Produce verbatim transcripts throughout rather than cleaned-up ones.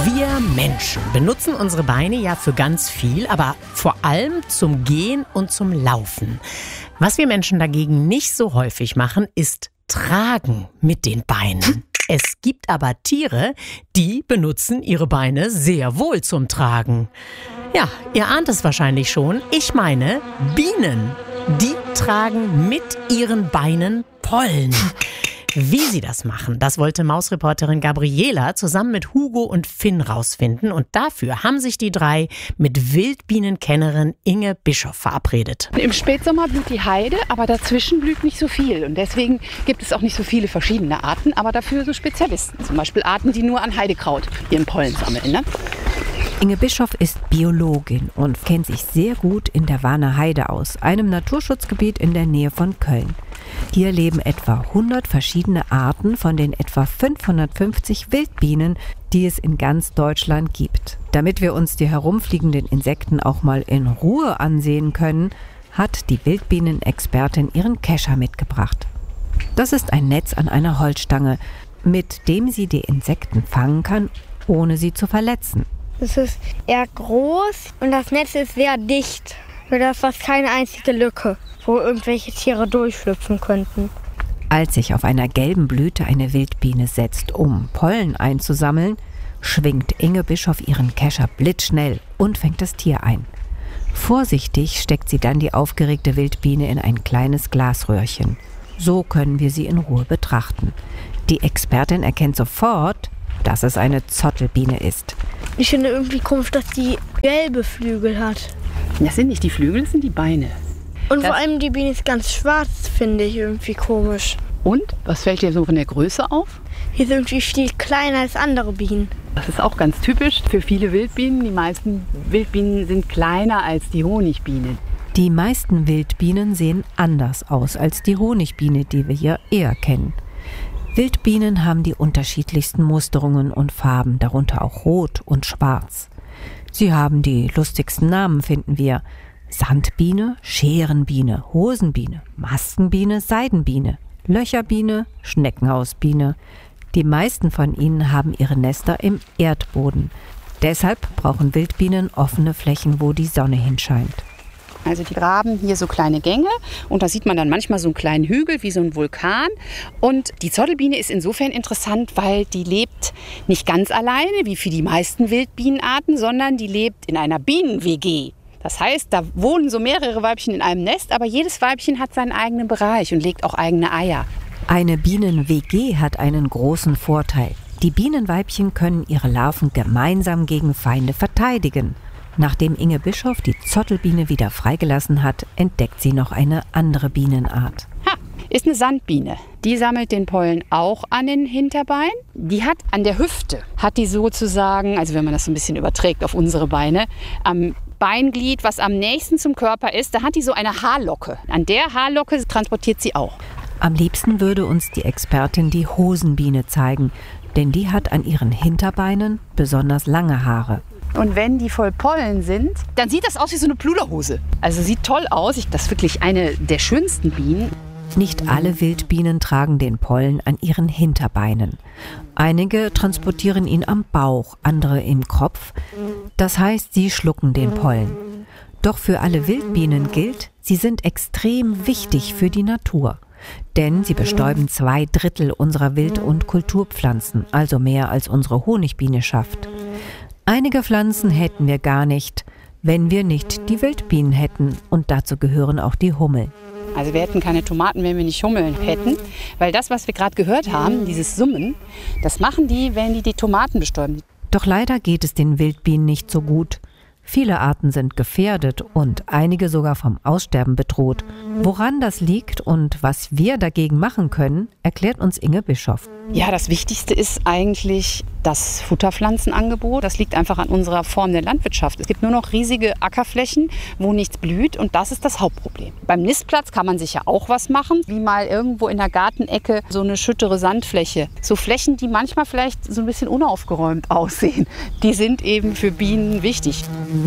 Wir Menschen benutzen unsere Beine ja für ganz viel, aber vor allem zum Gehen und zum Laufen. Was wir Menschen dagegen nicht so häufig machen, ist tragen mit den Beinen. Es gibt aber Tiere, die benutzen ihre Beine sehr wohl zum Tragen. Ja, ihr ahnt es wahrscheinlich schon. Ich meine Bienen. Die tragen mit ihren Beinen Pollen. Wie sie das machen, das wollte Mausreporterin Gabriela zusammen mit Hugo und Finn rausfinden. Und dafür haben sich die drei mit Wildbienenkennerin Inge Bischoff verabredet. Im Spätsommer blüht die Heide, aber dazwischen blüht nicht so viel. Und deswegen gibt es auch nicht so viele verschiedene Arten, aber dafür so Spezialisten. Zum Beispiel Arten, die nur an Heidekraut ihren Pollen sammeln. Ne? Inge Bischoff ist Biologin und kennt sich sehr gut in der Warner Heide aus, einem Naturschutzgebiet in der Nähe von Köln. Hier leben etwa hundert verschiedene Arten von den etwa fünfhundertfünfzig Wildbienen, die es in ganz Deutschland gibt. Damit wir uns die herumfliegenden Insekten auch mal in Ruhe ansehen können, hat die Wildbienenexpertin ihren Kescher mitgebracht. Das ist ein Netz an einer Holzstange, mit dem sie die Insekten fangen kann, ohne sie zu verletzen. Es ist eher groß und das Netz ist sehr dicht. Für das fast keine einzige Lücke, wo irgendwelche Tiere durchschlüpfen könnten. Als sich auf einer gelben Blüte eine Wildbiene setzt, um Pollen einzusammeln, schwingt Inge Bischoff ihren Kescher blitzschnell und fängt das Tier ein. Vorsichtig steckt sie dann die aufgeregte Wildbiene in ein kleines Glasröhrchen. So können wir sie in Ruhe betrachten. Die Expertin erkennt sofort, dass es eine Zottelbiene ist. Ich finde irgendwie komisch, dass die gelbe Flügel hat. Das sind nicht die Flügel, das sind die Beine. Und das vor allem die Biene ist ganz schwarz, finde ich irgendwie komisch. Und? Was fällt dir so von der Größe auf? Die ist irgendwie viel kleiner als andere Bienen. Das ist auch ganz typisch für viele Wildbienen. Die meisten Wildbienen sind kleiner als die Honigbiene. Die meisten Wildbienen sehen anders aus als die Honigbiene, die wir hier eher kennen. Wildbienen haben die unterschiedlichsten Musterungen und Farben, darunter auch rot und schwarz. Sie haben die lustigsten Namen, finden wir. Sandbiene, Scherenbiene, Hosenbiene, Maskenbiene, Seidenbiene, Löcherbiene, Schneckenhausbiene. Die meisten von ihnen haben ihre Nester im Erdboden. Deshalb brauchen Wildbienen offene Flächen, wo die Sonne hinscheint. Also die graben hier so kleine Gänge und da sieht man dann manchmal so einen kleinen Hügel wie so ein Vulkan. Und die Zottelbiene ist insofern interessant, weil die lebt nicht ganz alleine wie für die meisten Wildbienenarten, sondern die lebt in einer Bienen-W G. Das heißt, da wohnen so mehrere Weibchen in einem Nest, aber jedes Weibchen hat seinen eigenen Bereich und legt auch eigene Eier. Eine Bienen-W G hat einen großen Vorteil. Die Bienenweibchen können ihre Larven gemeinsam gegen Feinde verteidigen. Nachdem Inge Bischoff die Zottelbiene wieder freigelassen hat, entdeckt sie noch eine andere Bienenart. Ha, ist eine Sandbiene. Die sammelt den Pollen auch an den Hinterbeinen. Die hat an der Hüfte, hat die sozusagen, also wenn man das so ein bisschen überträgt auf unsere Beine, am Beinglied, was am nächsten zum Körper ist, da hat die so eine Haarlocke. An der Haarlocke transportiert sie auch. Am liebsten würde uns die Expertin die Hosenbiene zeigen, denn die hat an ihren Hinterbeinen besonders lange Haare. Und wenn die voll Pollen sind, dann sieht das aus wie so eine Pluderhose. Also sieht toll aus. Das ist wirklich eine der schönsten Bienen. Nicht alle Wildbienen tragen den Pollen an ihren Hinterbeinen. Einige transportieren ihn am Bauch, andere im Kopf. Das heißt, sie schlucken den Pollen. Doch für alle Wildbienen gilt, sie sind extrem wichtig für die Natur. Denn sie bestäuben zwei Drittel unserer Wild- und Kulturpflanzen, also mehr als unsere Honigbiene schafft. Einige Pflanzen hätten wir gar nicht, wenn wir nicht die Wildbienen hätten. Und dazu gehören auch die Hummeln. Also wir hätten keine Tomaten, wenn wir nicht Hummeln hätten. Weil das, was wir gerade gehört haben, dieses Summen, das machen die, wenn die die Tomaten bestäuben. Doch leider geht es den Wildbienen nicht so gut. Viele Arten sind gefährdet und einige sogar vom Aussterben bedroht. Woran das liegt und was wir dagegen machen können, erklärt uns Inge Bischoff. Ja, das Wichtigste ist eigentlich das Futterpflanzenangebot. Das liegt einfach an unserer Form der Landwirtschaft. Es gibt nur noch riesige Ackerflächen, wo nichts blüht und das ist das Hauptproblem. Beim Nistplatz kann man sicher auch was machen, wie mal irgendwo in der Gartenecke so eine schüttere Sandfläche. So Flächen, die manchmal vielleicht so ein bisschen unaufgeräumt aussehen, die sind eben für Bienen wichtig.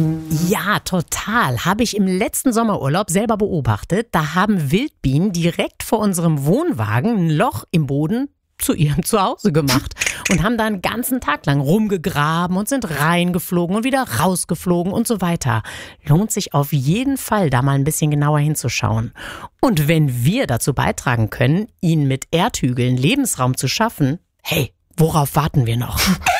Ja, total. Habe ich im letzten Sommerurlaub selber beobachtet. Da haben Wildbienen direkt vor unserem Wohnwagen ein Loch im Boden zu ihrem Zuhause gemacht und haben da einen ganzen Tag lang rumgegraben und sind reingeflogen und wieder rausgeflogen und so weiter. Lohnt sich auf jeden Fall, da mal ein bisschen genauer hinzuschauen. Und wenn wir dazu beitragen können, ihnen mit Erdhügeln Lebensraum zu schaffen, hey, worauf warten wir noch?